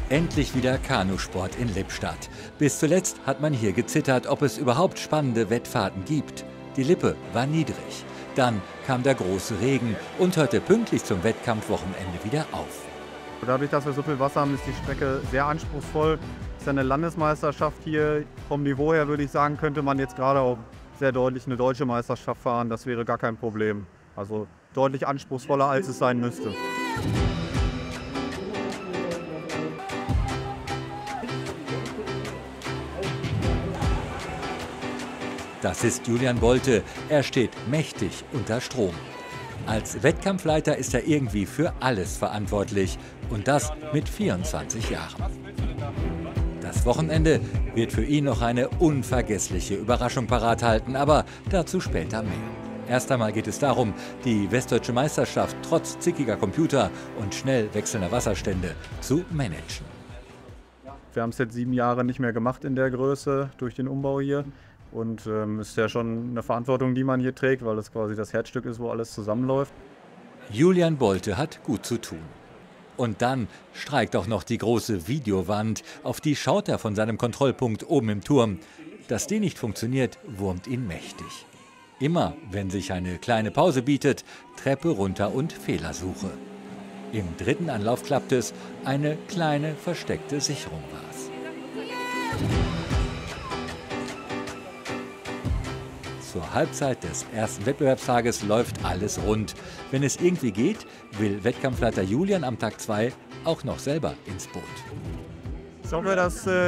Endlich wieder Kanusport in Lippstadt. Bis zuletzt hat man hier gezittert, ob es überhaupt spannende Wettfahrten gibt. Die Lippe war niedrig. Dann kam der große Regen und hörte pünktlich zum Wettkampfwochenende wieder auf. Dadurch, dass wir so viel Wasser haben, ist die Strecke sehr anspruchsvoll. Es ist eine Landesmeisterschaft hier. Vom Niveau her würde ich sagen, könnte man jetzt gerade auch sehr deutlich eine deutsche Meisterschaft fahren. Das wäre gar kein Problem. Also deutlich anspruchsvoller, als es sein müsste. Das ist Julian Bolte. Er steht mächtig unter Strom. Als Wettkampfleiter ist er irgendwie für alles verantwortlich. Und das mit 24 Jahren. Das Wochenende wird für ihn noch eine unvergessliche Überraschung parat halten, aber dazu später mehr. Erst einmal geht es darum, die Westdeutsche Meisterschaft trotz zickiger Computer und schnell wechselnder Wasserstände zu managen. Wir haben es jetzt 7 Jahre nicht mehr gemacht in der Größe durch den Umbau hier. Und es ist ja schon eine Verantwortung, die man hier trägt, weil es quasi das Herzstück ist, wo alles zusammenläuft. Julian Bolte hat gut zu tun. Und dann streikt auch noch die große Videowand, auf die schaut er von seinem Kontrollpunkt oben im Turm. Dass die nicht funktioniert, wurmt ihn mächtig. Immer, wenn sich eine kleine Pause bietet, Treppe runter und Fehlersuche. Im dritten Anlauf klappt es, eine kleine versteckte Sicherung war's. Zur Halbzeit des ersten Wettbewerbstages läuft alles rund. Wenn es irgendwie geht, will Wettkampfleiter Julian am Tag 2 auch noch selber ins Boot. Ich hoffe, dass